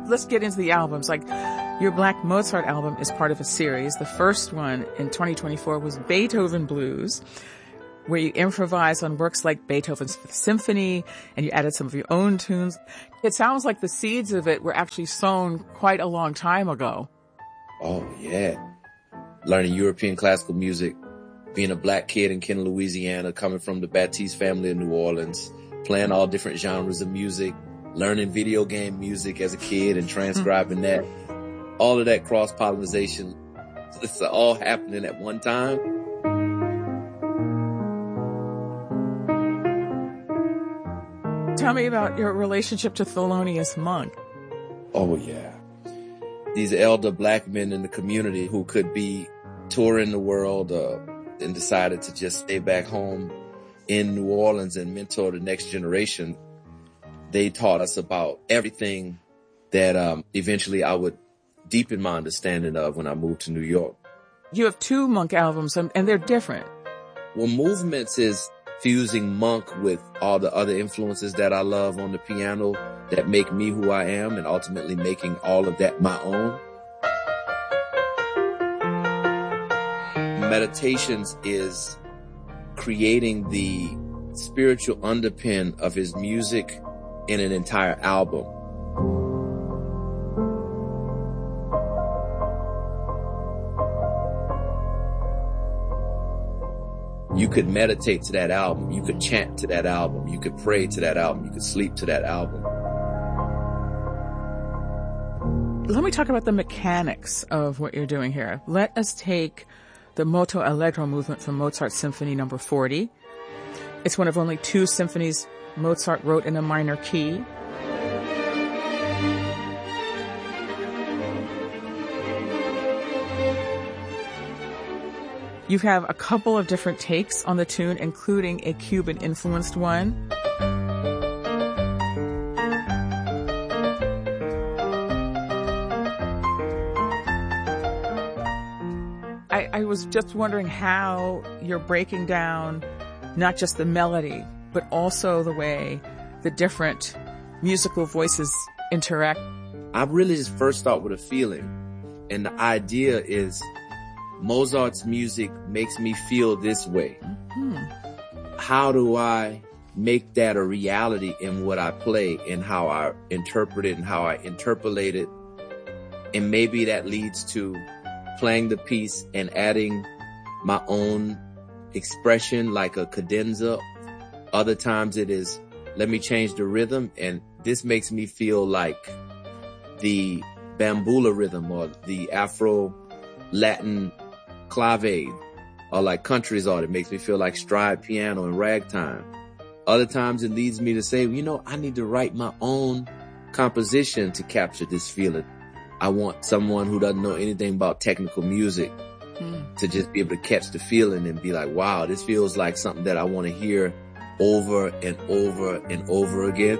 let's get into the albums. Like, your Black Mozart album is part of a series. The first one in 2024 was Beethoven Blues, where you improvise on works like Beethoven's Fifth Symphony, and you added some of your own tunes. It sounds like the seeds of it were actually sown quite a long time ago. Oh, yeah. Learning European classical music, being a black kid in Kenner, Louisiana, coming from the Baptiste family in New Orleans, playing all different genres of music, learning video game music as a kid and transcribing that. All of that cross-pollination, it's all happening at one time. Tell me about your relationship to Thelonious Monk. Oh, yeah. These elder black men in the community who could be touring the world and decided to just stay back home in New Orleans and mentor the next generation. They taught us about everything that eventually I would deepen my understanding of when I moved to New York. You have 2 Monk albums, and they're different. Well, Movements is fusing Monk with all the other influences that I love on the piano that make me who I am, and ultimately making all of that my own. Meditations is creating the spiritual underpin of his music in an entire album. You could meditate to that album. You could chant to that album. You could pray to that album. You could sleep to that album. Let me talk about the mechanics of what you're doing here. Let us take the Moto Allegro movement from Mozart's Symphony No. 40. It's one of only 2 symphonies Mozart wrote in a minor key. You have a couple of different takes on the tune, including a Cuban-influenced one. I was just wondering how you're breaking down not just the melody, but also the way the different musical voices interact. I really just first start with a feeling. And the idea is Mozart's music makes me feel this way. Mm-hmm. How do I make that a reality in what I play and how I interpret it and how I interpolate it? And maybe that leads to playing the piece and adding my own expression like a cadenza. Other times it is, let me change the rhythm, and this makes me feel like the bambula rhythm or the Afro-Latin clave, or like country's art. It makes me feel like stride piano and ragtime. Other times it leads me to say, I need to write my own composition to capture this feeling. I want someone who doesn't know anything about technical music to just be able to catch the feeling and be like, wow, this feels like something that I want to hear over and over and over again.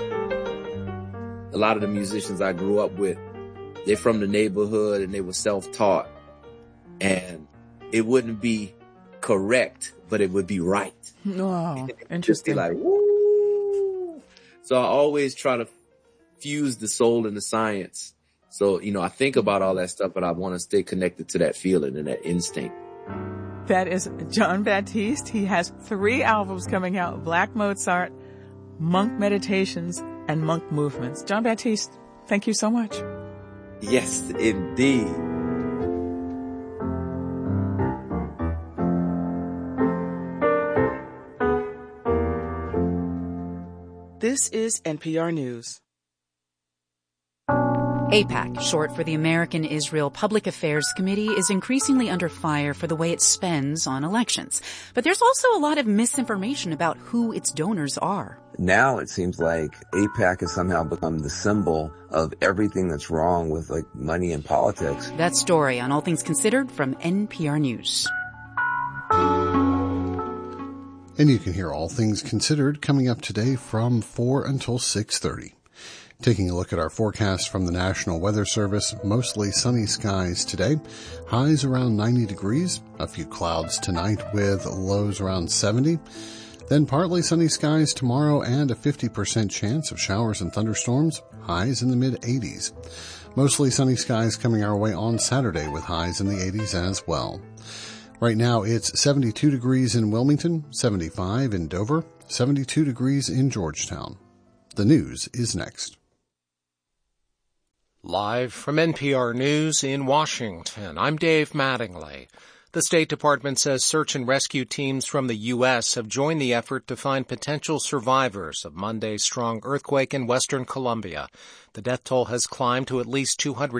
A lot of the musicians I grew up with, they're from the neighborhood and they were self-taught. And it wouldn't be correct, but it would be right. Oh, interesting. Like, woo! So I always try to fuse the soul and the science. So, I think about all that stuff, but I want to stay connected to that feeling and that instinct. That is Jon Batiste. He has 3 albums coming out: Black Mozart, Monk Meditations, and Monk Movements. Jon Batiste, thank you so much. Yes, indeed. This is NPR News. AIPAC, short for the American Israel Public Affairs Committee, is increasingly under fire for the way it spends on elections. But there's also a lot of misinformation about who its donors are. Now it seems like AIPAC has somehow become the symbol of everything that's wrong with money and politics. That story on All Things Considered from NPR News. And you can hear All Things Considered coming up today from 4 until 6:30. Taking a look at our forecast from the National Weather Service, mostly sunny skies today. Highs around 90 degrees, a few clouds tonight with lows around 70. Then partly sunny skies tomorrow and a 50% chance of showers and thunderstorms, highs in the mid-80s. Mostly sunny skies coming our way on Saturday with highs in the 80s as well. Right now it's 72 degrees in Wilmington, 75 in Dover, 72 degrees in Georgetown. The news is next. Live from NPR News in Washington, I'm Dave Mattingly. The State Department says search and rescue teams from the U.S. have joined the effort to find potential survivors of Monday's strong earthquake in western Colombia. The death toll has climbed to at least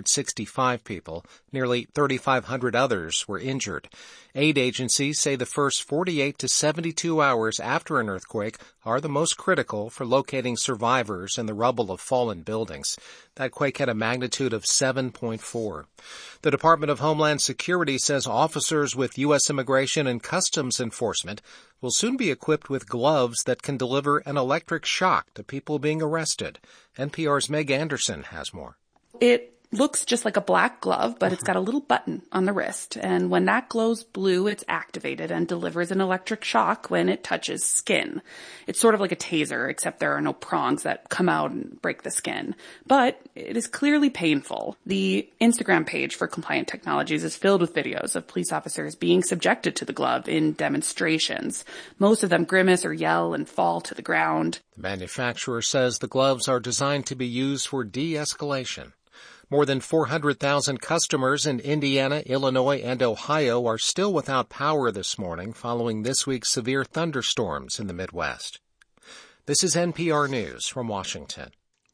265 people. Nearly 3,500 others were injured. Aid agencies say the first 48 to 72 hours after an earthquake are the most critical for locating survivors in the rubble of fallen buildings. That quake had a magnitude of 7.4. The Department of Homeland Security says officers with U.S. Immigration and Customs Enforcement will soon be equipped with gloves that can deliver an electric shock to people being arrested. NPR's Meg Anderson has more. It looks just like a black glove, but it's got a little button on the wrist. And when that glows blue, it's activated and delivers an electric shock when it touches skin. It's sort of like a taser, except there are no prongs that come out and break the skin. But it is clearly painful. The Instagram page for Compliant Technologies is filled with videos of police officers being subjected to the glove in demonstrations. Most of them grimace or yell and fall to the ground. The manufacturer says the gloves are designed to be used for de-escalation. More than 400,000 customers in Indiana, Illinois, and Ohio are still without power this morning following this week's severe thunderstorms in the Midwest. This is NPR News from Washington.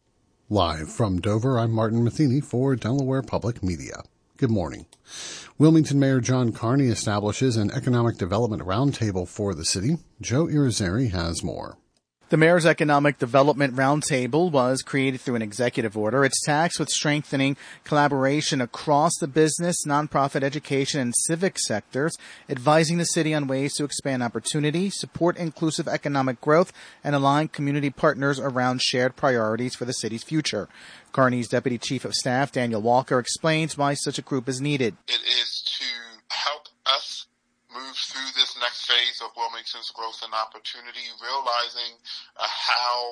Live from Dover, I'm Martin Matheny for Delaware Public Media. Good morning. Wilmington Mayor John Carney establishes an economic development roundtable for the city. Joe Irizarry has more. The Mayor's Economic Development Roundtable was created through an executive order. It's tasked with strengthening collaboration across the business, nonprofit, education, and civic sectors, advising the city on ways to expand opportunity, support inclusive economic growth, and align community partners around shared priorities for the city's future. Carney's Deputy Chief of Staff, Daniel Walker, explains why such a group is needed. It is to help us move through this next phase of Wilmington's growth and opportunity, realizing how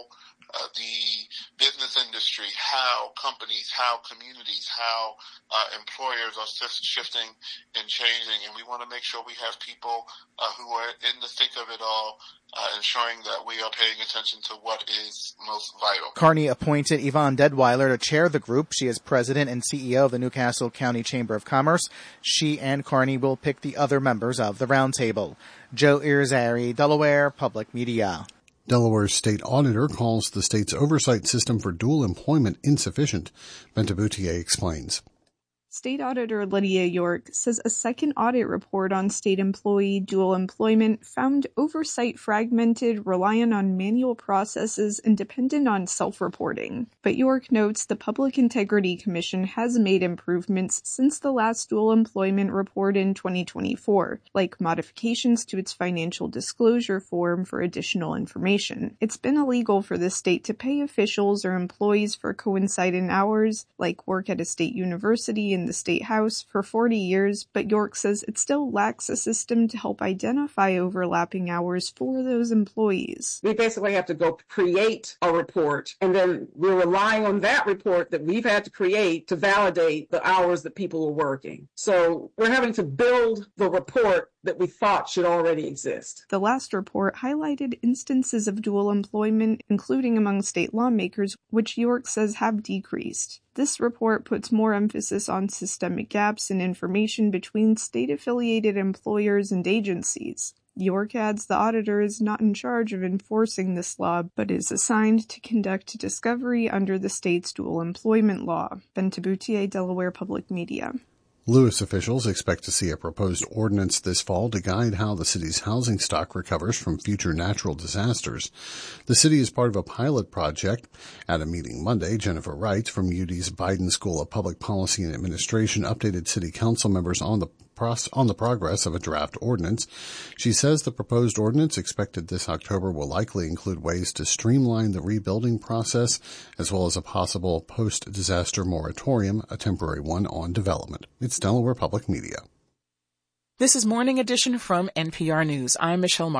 the business industry, how companies, how communities, how employers are shifting and changing. And we want to make sure we have people who are in the thick of it all, ensuring that we are paying attention to what is most vital. Carney appointed Yvonne Deadweiler to chair the group. She is president and CEO of the Newcastle County Chamber of Commerce. She and Carney will pick the other members of the roundtable. Joe Irizarry, Delaware Public Media. Delaware's state auditor calls the state's oversight system for dual employment insufficient. Bente Boutier explains. State Auditor Lydia York says a second audit report on state employee dual employment found oversight fragmented, reliant on manual processes, and dependent on self-reporting. But York notes the Public Integrity Commission has made improvements since the last dual employment report in 2024, like modifications to its financial disclosure form for additional information. It's been illegal for the state to pay officials or employees for coinciding hours, like work at a state university in the State House, for 40 years, but York says it still lacks a system to help identify overlapping hours for those employees. We basically have to go create a report, and then we're relying on that report that we've had to create to validate the hours that people are working. So we're having to build the report that we thought should already exist. The last report highlighted instances of dual employment, including among state lawmakers, which York says have decreased. This report puts more emphasis on systemic gaps in information between state-affiliated employers and agencies. York adds the auditor is not in charge of enforcing this law, but is assigned to conduct discovery under the state's dual employment law. Bente Boutier, Delaware Public Media. Lewis officials expect to see a proposed ordinance this fall to guide how the city's housing stock recovers from future natural disasters. The city is part of a pilot project. At a meeting Monday, Jennifer Wright from UD's Biden School of Public Policy and Administration updated city council members on the progress of a draft ordinance. She says the proposed ordinance expected this October will likely include ways to streamline the rebuilding process, as well as a possible post-disaster moratorium, a temporary one on development. It's Delaware Public Media. This is Morning Edition from NPR News. I'm Michelle Martin.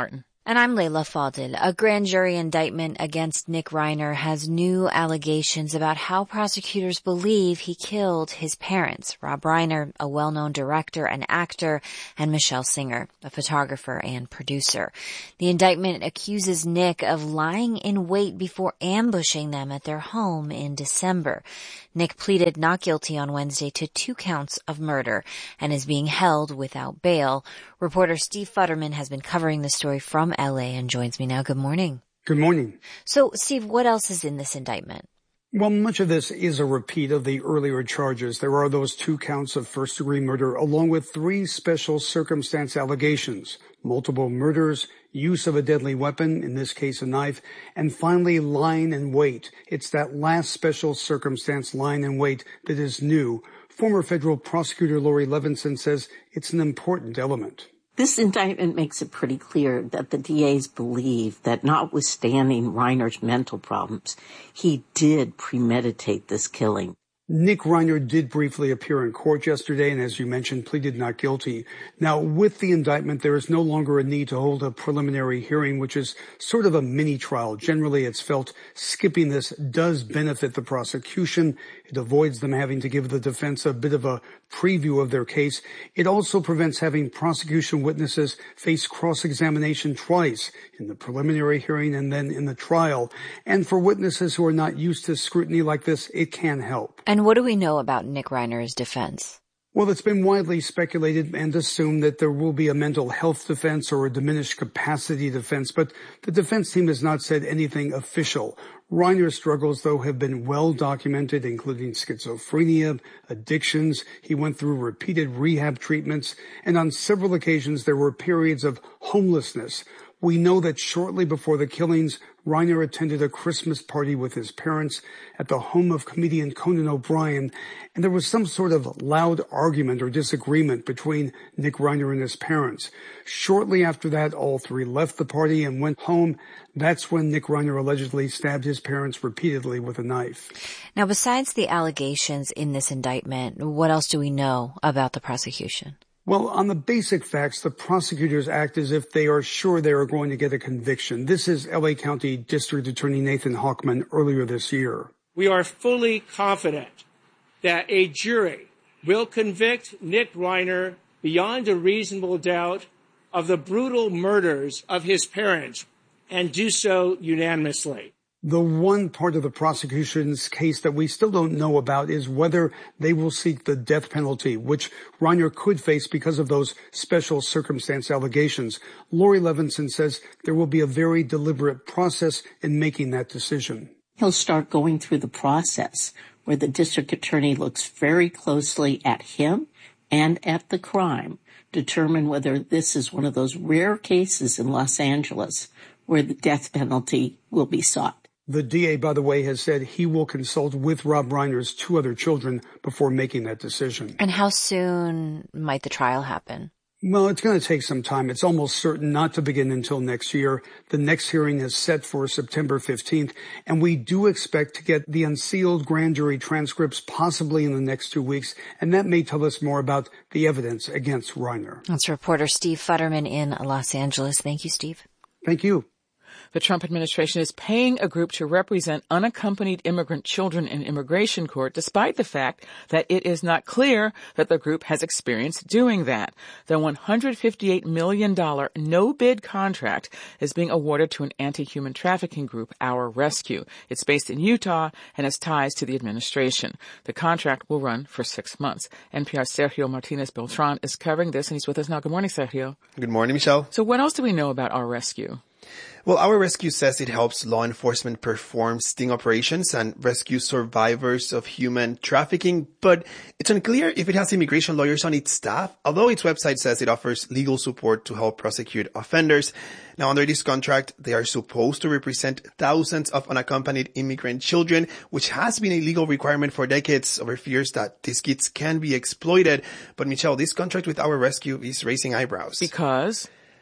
And I'm Layla Fadil. A grand jury indictment against Nick Reiner has new allegations about how prosecutors believe he killed his parents, Rob Reiner, a well-known director and actor, and Michelle Singer, a photographer and producer. The indictment accuses Nick of lying in wait before ambushing them at their home in December. Nick pleaded not guilty on Wednesday to 2 counts of murder and is being held without bail. Reporter Steve Futterman has been covering the story from LA and joins me now. Good morning. Good morning. So, Steve, what else is in this indictment? Well, much of this is a repeat of the earlier charges. There are those 2 counts of first-degree murder, along with 3 special circumstance allegations: multiple murders, use of a deadly weapon, in this case a knife, and finally lying in wait. It's that last special circumstance, lying in wait, that is new. Former federal prosecutor Laurie Levenson says it's an important element. This indictment makes it pretty clear that the DAs believe that notwithstanding Reiner's mental problems, he did premeditate this killing. Nick Reiner did briefly appear in court yesterday and, as you mentioned, pleaded not guilty. Now, with the indictment, there is no longer a need to hold a preliminary hearing, which is sort of a mini trial. Generally, it's felt skipping this does benefit the prosecution. It avoids them having to give the defense a bit of a preview of their case. It also prevents having prosecution witnesses face cross-examination twice, in the preliminary hearing and then in the trial. And for witnesses who are not used to scrutiny like this, it can help. And what do we know about Nick Reiner's defense? Well, it's been widely speculated and assumed that there will be a mental health defense or a diminished capacity defense, but the defense team has not said anything official. Reiner's struggles, though, have been well documented, including schizophrenia, addictions. He went through repeated rehab treatments, and on several occasions there were periods of homelessness. We know that shortly before the killings, Reiner attended a Christmas party with his parents at the home of comedian Conan O'Brien, and there was some sort of loud argument or disagreement between Nick Reiner and his parents. Shortly after that, all 3 left the party and went home. That's when Nick Reiner allegedly stabbed his parents repeatedly with a knife. Now, besides the allegations in this indictment, what else do we know about the prosecution? Well, on the basic facts, the prosecutors act as if they are sure they are going to get a conviction. This is LA County District Attorney Nathan Hawkman earlier this year. We are fully confident that a jury will convict Nick Reiner beyond a reasonable doubt of the brutal murders of his parents and do so unanimously. The one part of the prosecution's case that we still don't know about is whether they will seek the death penalty, which Reiner could face because of those special circumstance allegations. Laurie Levenson says there will be a very deliberate process in making that decision. He'll start going through the process where the district attorney looks very closely at him and at the crime, determine whether this is one of those rare cases in Los Angeles where the death penalty will be sought. The DA, by the way, has said he will consult with Rob Reiner's 2 other children before making that decision. And how soon might the trial happen? Well, it's going to take some time. It's almost certain not to begin until next year. The next hearing is set for September 15th, and we do expect to get the unsealed grand jury transcripts possibly in the next 2 weeks, and that may tell us more about the evidence against Reiner. That's reporter Steve Futterman in Los Angeles. Thank you, Steve. Thank you. The Trump administration is paying a group to represent unaccompanied immigrant children in immigration court, despite the fact that it is not clear that the group has experience doing that. The $158 million no-bid contract is being awarded to an anti-human trafficking group, Our Rescue. It's based in Utah and has ties to the administration. The contract will run for 6 months. NPR's Sergio Martinez Beltran is covering this, and he's with us now. Good morning, Sergio. Good morning, Michelle. So what else do we know about Our Rescue? Well, Our Rescue says it helps law enforcement perform sting operations and rescue survivors of human trafficking, but it's unclear if it has immigration lawyers on its staff, although its website says it offers legal support to help prosecute offenders. Now, under this contract, they are supposed to represent thousands of unaccompanied immigrant children, which has been a legal requirement for decades over fears that these kids can be exploited. But, Michelle, this contract with Our Rescue is raising eyebrows. Because?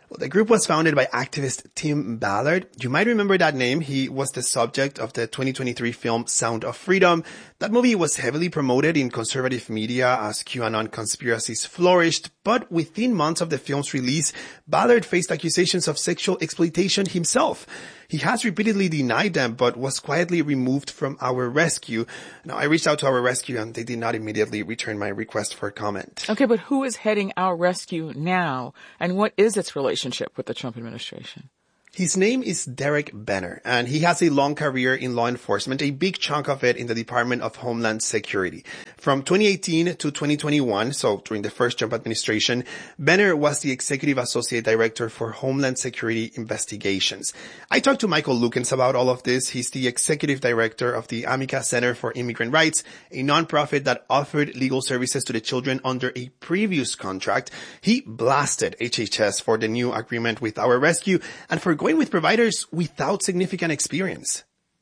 Well, the group was founded by activist Tim Ballard. You might remember that name. He was the subject of the 2023 film Sound of Freedom. That movie was heavily promoted in conservative media as QAnon conspiracies flourished, but within months of the film's release, Ballard faced accusations of sexual exploitation himself. He has repeatedly denied them, but was quietly removed from Our Rescue. Now, I reached out to Our Rescue, and they did not immediately return my request for comment. Okay, but who is heading Our Rescue now, and what is its relationship with the Trump administration? His name is Derek Benner, and he has a long career in law enforcement, a big chunk of it in the Department of Homeland Security. From 2018 to 2021, so during the first Trump administration, Benner was the Executive Associate Director for Homeland Security Investigations. I talked to Michael Lukens about all of this. He's the Executive Director of the Amica Center for Immigrant Rights, a nonprofit that offered legal services to the children under a previous contract. He blasted HHS for the new agreement with Our Rescue and for going with providers without significant experience.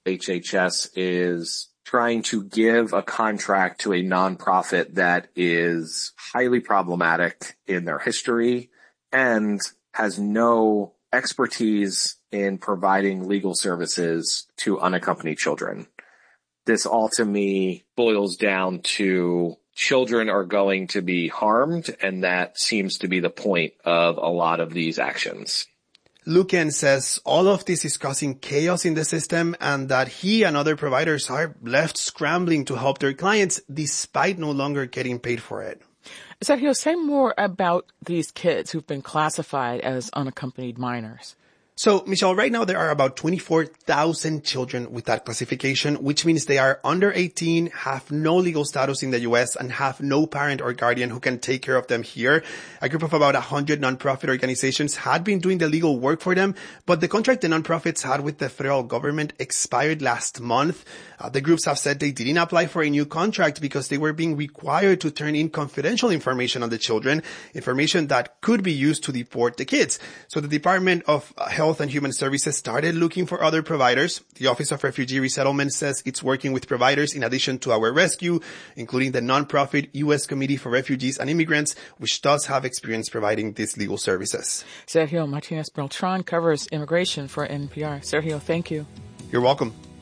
HHS is trying to give a contract to a nonprofit that is highly problematic in their history and has no expertise in providing legal services to unaccompanied children. This all to me boils down to children are going to be harmed, and that seems to be the point of a lot of these actions. Luken says all of this is causing chaos in the system and that he and other providers are left scrambling to help their clients despite no longer getting paid for it. Sergio, say more about these kids who've been classified as unaccompanied minors. So, Michelle, right now there are about 24,000 children with that classification, which means they are under 18, have no legal status in the U.S., and have no parent or guardian who can take care of them here. A group of about 100 nonprofit organizations had been doing the legal work for them, but the contract the nonprofits had with the federal government expired last month. The groups have said they didn't apply for a new contract because they were being required to turn in confidential information on the children, information that could be used to deport the kids. So the Department of Health and Human Services started looking for other providers. The Office of Refugee Resettlement says it's working with providers in addition to Our Rescue, including the nonprofit U.S. Committee for Refugees and Immigrants, which does have experience providing these legal services. Sergio Martinez Beltran covers immigration for NPR. Sergio, thank you. You're welcome.